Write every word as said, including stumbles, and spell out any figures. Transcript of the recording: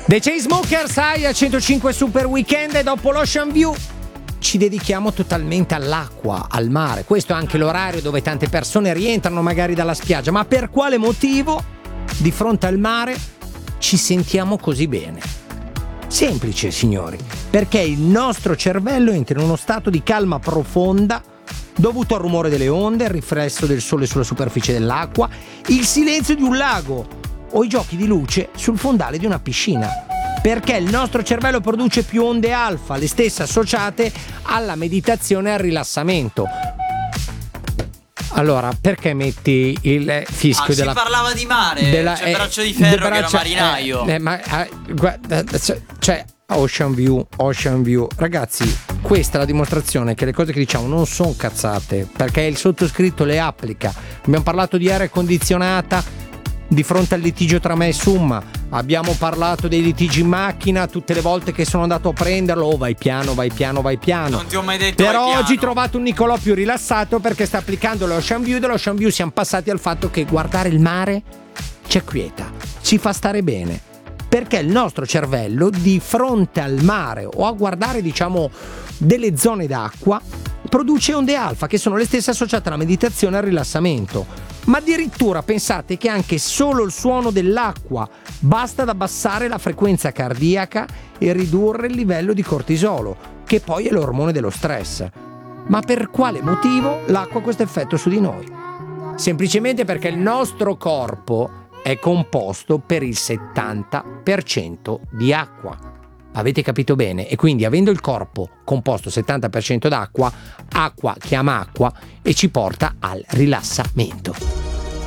The Chainsmokers, sai, a centocinque Super Weekend, e dopo l'Ocean View ci dedichiamo totalmente all'acqua, al mare. Questo è anche l'orario dove tante persone rientrano magari dalla spiaggia. Ma per quale motivo di fronte al mare ci sentiamo così bene? Semplice, signori, perché il nostro cervello entra in uno stato di calma profonda dovuto al rumore delle onde, il riflesso del sole sulla superficie dell'acqua, il silenzio di un lago o i giochi di luce sul fondale di una piscina. Perché il nostro cervello produce più onde alfa, le stesse associate alla meditazione e al rilassamento. Allora, perché metti il fischio ah, della... si parlava di mare, della, c'è eh, Braccio di Ferro braccia, che era marinaio. Eh, eh, ma, eh, guarda, cioè, Ocean View, Ocean View. Ragazzi, questa è la dimostrazione che le cose che diciamo non sono cazzate, perché il sottoscritto le applica. Abbiamo parlato di aria condizionata di fronte al litigio tra me e Summa, abbiamo parlato dei litigi in macchina tutte le volte che sono andato a prenderlo. Oh, vai piano, vai piano, vai piano. Non ti ho mai detto però vai oggi piano. trovate un Nicolò più rilassato perché sta applicando l'Ocean View. Dall'Ocean View siamo passati al fatto che guardare il mare ci acquieta, ci fa stare bene, perché il nostro cervello di fronte al mare o a guardare, diciamo, delle zone d'acqua produce onde alfa che sono le stesse associate alla meditazione e al rilassamento. Ma addirittura pensate che anche solo il suono dell'acqua basta ad abbassare la frequenza cardiaca e ridurre il livello di cortisolo, che poi è l'ormone dello stress. Ma per quale motivo l'acqua ha questo effetto su di noi? Semplicemente perché il nostro corpo è composto per il settanta per cento di acqua. Avete capito bene? E quindi, avendo il corpo composto settanta per cento d'acqua, acqua chiama acqua e ci porta al rilassamento.